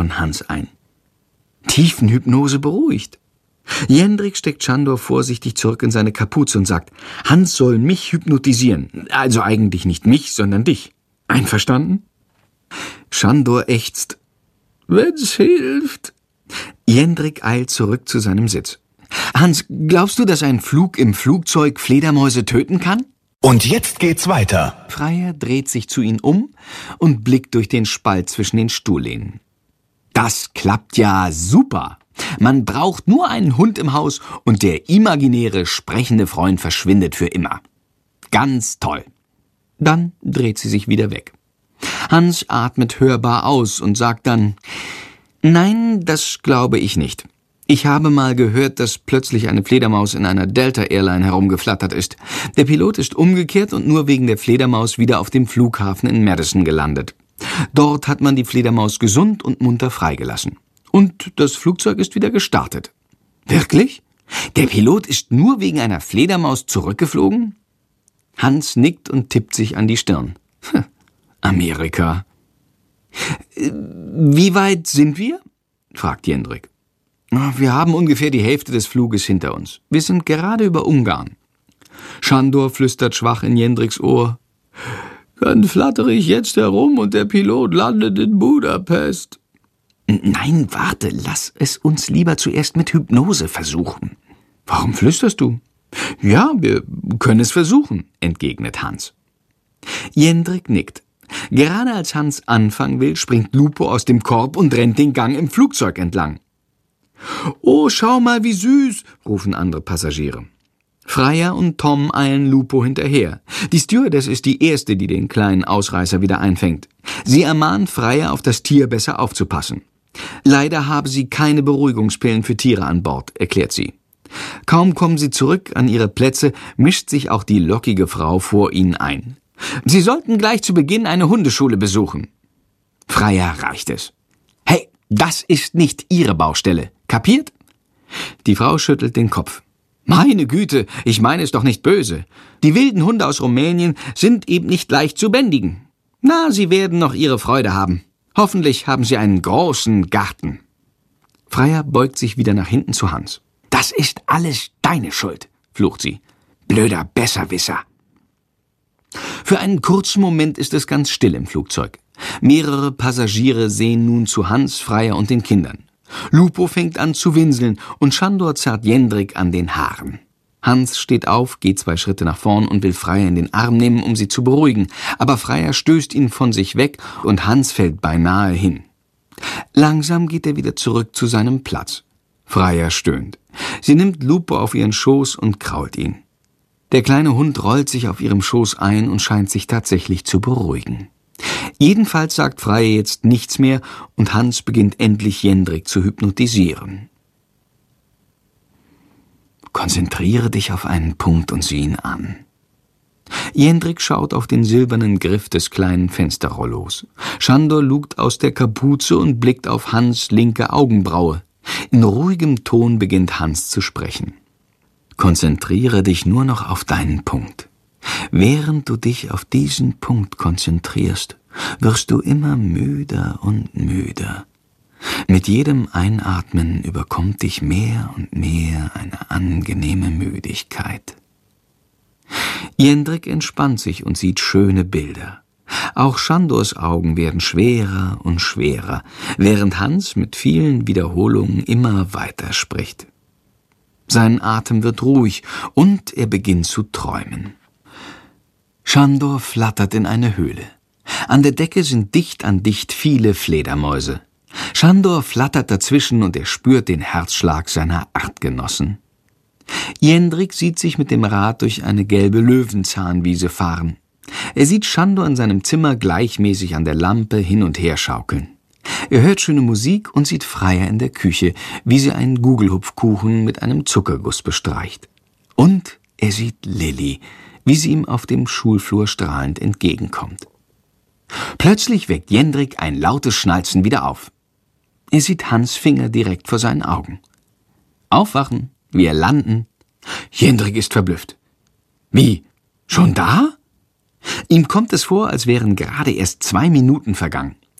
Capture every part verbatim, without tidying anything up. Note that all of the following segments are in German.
von Hans ein. Tiefenhypnose beruhigt. Jendrik steckt Sándor vorsichtig zurück in seine Kapuze und sagt, Hans soll mich hypnotisieren. Also eigentlich nicht mich, sondern dich. Einverstanden? Sándor ächzt. Wenn's hilft. Jendrik eilt zurück zu seinem Sitz. Hans, glaubst du, dass ein Flug im Flugzeug Fledermäuse töten kann? Und jetzt geht's weiter. Freier dreht sich zu ihm um und blickt durch den Spalt zwischen den Stuhllehnen. Das klappt ja super. Man braucht nur einen Hund im Haus und der imaginäre, sprechende Freund verschwindet für immer. Ganz toll. Dann dreht sie sich wieder weg. Hans atmet hörbar aus und sagt dann, nein, das glaube ich nicht. Ich habe mal gehört, dass plötzlich eine Fledermaus in einer Delta-Airline herumgeflattert ist. Der Pilot ist umgekehrt und nur wegen der Fledermaus wieder auf dem Flughafen in Madison gelandet. Dort hat man die Fledermaus gesund und munter freigelassen. Und das Flugzeug ist wieder gestartet. Wirklich? Der Pilot ist nur wegen einer Fledermaus zurückgeflogen? Hans nickt und tippt sich an die Stirn. Amerika. Wie weit sind wir? Fragt Jendrik. Wir haben ungefähr die Hälfte des Fluges hinter uns. Wir sind gerade über Ungarn. Sándor flüstert schwach in Jendriks Ohr. Dann flattere ich jetzt herum und der Pilot landet in Budapest. Nein, warte, lass es uns lieber zuerst mit Hypnose versuchen. Warum flüsterst du? Ja, wir können es versuchen, entgegnet Hans. Jendrik nickt. Gerade als Hans anfangen will, springt Lupo aus dem Korb und rennt den Gang im Flugzeug entlang. »Oh, schau mal, wie süß«, rufen andere Passagiere. Freier und Tom eilen Lupo hinterher. Die Stewardess ist die Erste, die den kleinen Ausreißer wieder einfängt. Sie ermahnt Freier, auf das Tier besser aufzupassen. Leider habe sie keine Beruhigungspillen für Tiere an Bord, erklärt sie. Kaum kommen sie zurück an ihre Plätze, mischt sich auch die lockige Frau vor ihnen ein. Sie sollten gleich zu Beginn eine Hundeschule besuchen. Freier reicht es. Hey, das ist nicht Ihre Baustelle. Kapiert? Die Frau schüttelt den Kopf. Meine Güte, ich meine es doch nicht böse. Die wilden Hunde aus Rumänien sind eben nicht leicht zu bändigen. Na, sie werden noch ihre Freude haben. Hoffentlich haben sie einen großen Garten. Freier beugt sich wieder nach hinten zu Hans. Das ist alles deine Schuld, flucht sie. Blöder Besserwisser. Für einen kurzen Moment ist es ganz still im Flugzeug. Mehrere Passagiere sehen nun zu Hans, Freier und den Kindern. Lupo fängt an zu winseln und Sándor zerrt Jendrik an den Haaren. Hans steht auf, geht zwei Schritte nach vorn und will Freier in den Arm nehmen, um sie zu beruhigen. Aber Freier stößt ihn von sich weg und Hans fällt beinahe hin. Langsam geht er wieder zurück zu seinem Platz. Freier stöhnt. Sie nimmt Lupo auf ihren Schoß und krault ihn. Der kleine Hund rollt sich auf ihrem Schoß ein und scheint sich tatsächlich zu beruhigen. Jedenfalls sagt Freier jetzt nichts mehr und Hans beginnt endlich Jendrik zu hypnotisieren. Konzentriere dich auf einen Punkt und sieh ihn an. Jendrik schaut auf den silbernen Griff des kleinen Fensterrollos. Sándor lugt aus der Kapuze und blickt auf Hans' linke Augenbraue. In ruhigem Ton beginnt Hans zu sprechen. Konzentriere dich nur noch auf deinen Punkt. Während du dich auf diesen Punkt konzentrierst, wirst du immer müder und müder. Mit jedem Einatmen überkommt dich mehr und mehr eine angenehme Müdigkeit. Jendrik entspannt sich und sieht schöne Bilder. Auch Sándors Augen werden schwerer und schwerer, während Hans mit vielen Wiederholungen immer weiter spricht. Sein Atem wird ruhig und er beginnt zu träumen. Sándor flattert in eine Höhle. An der Decke sind dicht an dicht viele Fledermäuse. Sándor flattert dazwischen und er spürt den Herzschlag seiner Artgenossen. Jendrik sieht sich mit dem Rad durch eine gelbe Löwenzahnwiese fahren. Er sieht Sándor in seinem Zimmer gleichmäßig an der Lampe hin und her schaukeln. Er hört schöne Musik und sieht Freier in der Küche, wie sie einen Gugelhupfkuchen mit einem Zuckerguss bestreicht. Und er sieht Lilli, wie sie ihm auf dem Schulflur strahlend entgegenkommt. Plötzlich weckt Jendrik ein lautes Schnalzen wieder auf. Er sieht Hans' Finger direkt vor seinen Augen. Aufwachen, wir landen. Jendrik ist verblüfft. Wie, schon da? Ihm kommt es vor, als wären gerade erst zwei Minuten vergangen.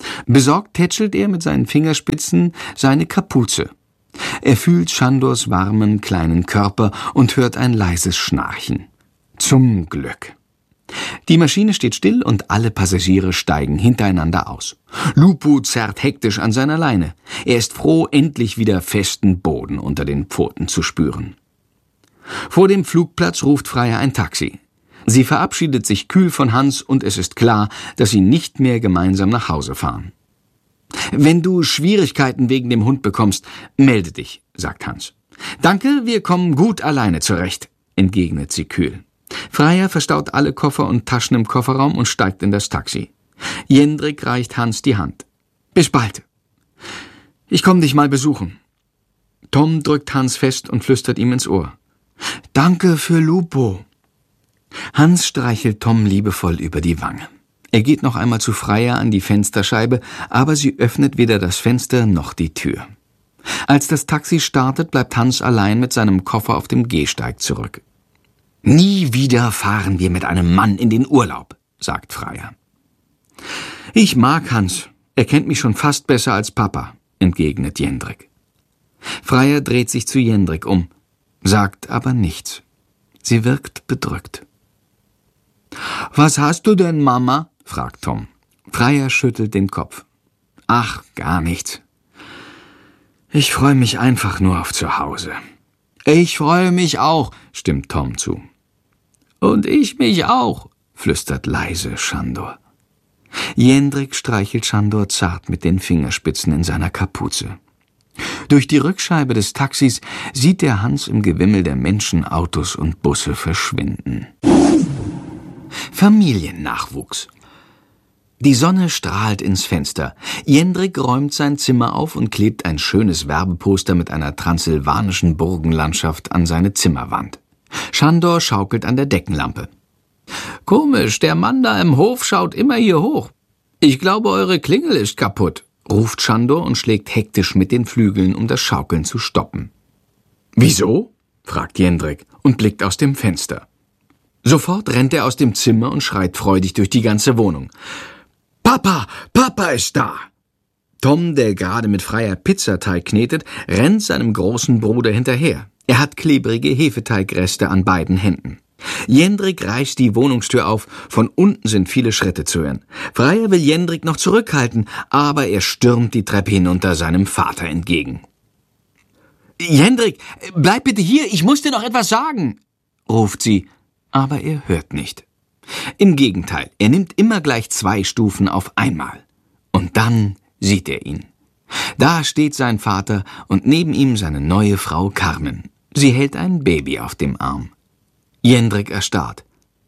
Besorgt tätschelt er mit seinen Fingerspitzen seine Kapuze. Er fühlt Schandors warmen kleinen Körper und hört ein leises Schnarchen. Zum Glück. Die Maschine steht still und alle Passagiere steigen hintereinander aus. Lupo zerrt hektisch an seiner Leine. Er ist froh, endlich wieder festen Boden unter den Pfoten zu spüren. Vor dem Flugplatz ruft Freya ein Taxi. Sie verabschiedet sich kühl von Hans und es ist klar, dass sie nicht mehr gemeinsam nach Hause fahren. »Wenn du Schwierigkeiten wegen dem Hund bekommst, melde dich«, sagt Hans. »Danke, wir kommen gut alleine zurecht«, entgegnet sie kühl. Freya verstaut alle Koffer und Taschen im Kofferraum und steigt in das Taxi. Jendrik reicht Hans die Hand. »Bis bald. Ich komme dich mal besuchen.« Tom drückt Hans fest und flüstert ihm ins Ohr. »Danke für Lupo.« Hans streichelt Tom liebevoll über die Wange. Er geht noch einmal zu Freya an die Fensterscheibe, aber sie öffnet weder das Fenster noch die Tür. Als das Taxi startet, bleibt Hans allein mit seinem Koffer auf dem Gehsteig zurück. »Nie wieder fahren wir mit einem Mann in den Urlaub«, sagt Freya. »Ich mag Hans. Er kennt mich schon fast besser als Papa«, entgegnet Jendrik. Freya dreht sich zu Jendrik um, sagt aber nichts. Sie wirkt bedrückt. »Was hast du denn, Mama?« fragt Tom. Freya schüttelt den Kopf. »Ach, gar nichts. Ich freue mich einfach nur auf zu Hause.« »Ich freue mich auch«, stimmt Tom zu. »Und ich mich auch«, flüstert leise Schandor. Jendrik streichelt Schandor zart mit den Fingerspitzen in seiner Kapuze. Durch die Rückscheibe des Taxis sieht er Hans im Gewimmel der Menschen, Autos und Busse verschwinden. Familiennachwuchs. Die Sonne strahlt ins Fenster. Jendrik räumt sein Zimmer auf und klebt ein schönes Werbeposter mit einer transsilvanischen Burgenlandschaft an seine Zimmerwand. Schandor schaukelt an der Deckenlampe. »Komisch, der Mann da im Hof schaut immer hier hoch. Ich glaube, eure Klingel ist kaputt«, ruft Schandor und schlägt hektisch mit den Flügeln, um das Schaukeln zu stoppen. »Wieso?« fragt Jendrik und blickt aus dem Fenster. Sofort rennt er aus dem Zimmer und schreit freudig durch die ganze Wohnung. »Papa, Papa ist da!« Tom, der gerade mit Freya Pizzateig knetet, rennt seinem großen Bruder hinterher. Er hat klebrige Hefeteigreste an beiden Händen. Jendrik reißt die Wohnungstür auf, von unten sind viele Schritte zu hören. Freya will Jendrik noch zurückhalten, aber er stürmt die Treppe hinunter seinem Vater entgegen. »Jendrik, bleib bitte hier, ich muss dir noch etwas sagen«, ruft sie, aber er hört nicht. Im Gegenteil, er nimmt immer gleich zwei Stufen auf einmal. Und dann sieht er ihn. Da steht sein Vater und neben ihm seine neue Frau Carmen. Sie hält ein Baby auf dem Arm. Jendrik erstarrt.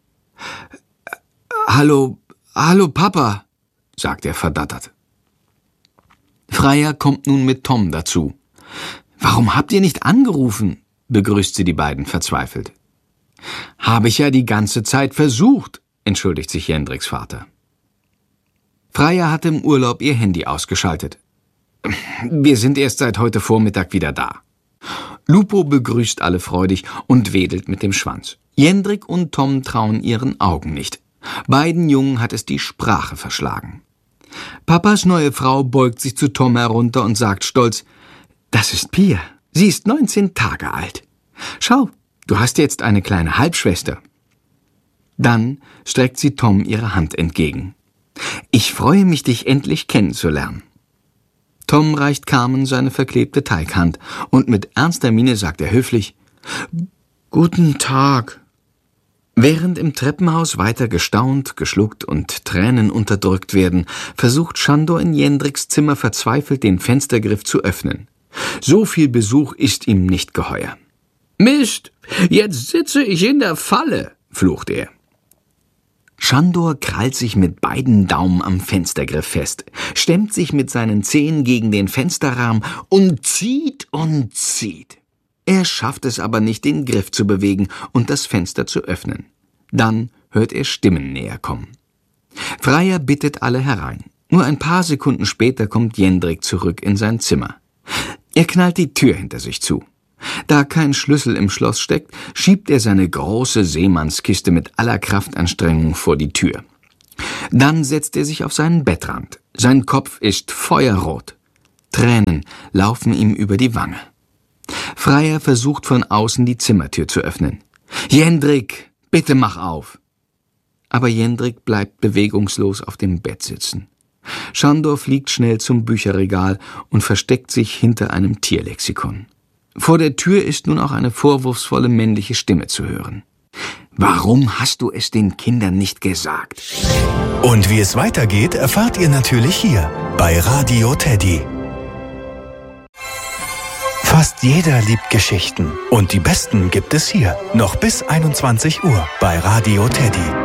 »Hallo, hallo Papa«, sagt er verdattert. Freya kommt nun mit Tom dazu. »Warum habt ihr nicht angerufen?«, begrüßt sie die beiden verzweifelt. »Habe ich ja die ganze Zeit versucht«, entschuldigt sich Jendriks Vater. Freya hat im Urlaub ihr Handy ausgeschaltet. »Wir sind erst seit heute Vormittag wieder da.« Lupo begrüßt alle freudig und wedelt mit dem Schwanz. Jendrik und Tom trauen ihren Augen nicht. Beiden Jungen hat es die Sprache verschlagen. Papas neue Frau beugt sich zu Tom herunter und sagt stolz, »Das ist Pia. Sie ist neunzehn Tage alt. Schau, du hast jetzt eine kleine Halbschwester.« Dann streckt sie Tom ihre Hand entgegen. »Ich freue mich, dich endlich kennenzulernen.« Tom reicht Carmen seine verklebte Teighand und mit ernster Miene sagt er höflich, »Guten Tag.« Während im Treppenhaus weiter gestaunt, geschluckt und Tränen unterdrückt werden, versucht Schandor in Jendriks Zimmer verzweifelt den Fenstergriff zu öffnen. So viel Besuch ist ihm nicht geheuer. »Mist, jetzt sitze ich in der Falle«, flucht er. Schandor krallt sich mit beiden Daumen am Fenstergriff fest, stemmt sich mit seinen Zehen gegen den Fensterrahmen und zieht und zieht. Er schafft es aber nicht, den Griff zu bewegen und das Fenster zu öffnen. Dann hört er Stimmen näher kommen. Freya bittet alle herein. Nur ein paar Sekunden später kommt Jendrik zurück in sein Zimmer. Er knallt die Tür hinter sich zu. Da kein Schlüssel im Schloss steckt, schiebt er seine große Seemannskiste mit aller Kraftanstrengung vor die Tür. Dann setzt er sich auf seinen Bettrand. Sein Kopf ist feuerrot. Tränen laufen ihm über die Wange. Freier versucht von außen die Zimmertür zu öffnen. »Jendrik, bitte mach auf!« Aber Jendrik bleibt bewegungslos auf dem Bett sitzen. Sándor fliegt schnell zum Bücherregal und versteckt sich hinter einem Tierlexikon. Vor der Tür ist nun auch eine vorwurfsvolle männliche Stimme zu hören. »Warum hast du es den Kindern nicht gesagt?« Und wie es weitergeht, erfahrt ihr natürlich hier bei Radio Teddy. Fast jeder liebt Geschichten und die besten gibt es hier noch bis einundzwanzig Uhr bei Radio Teddy.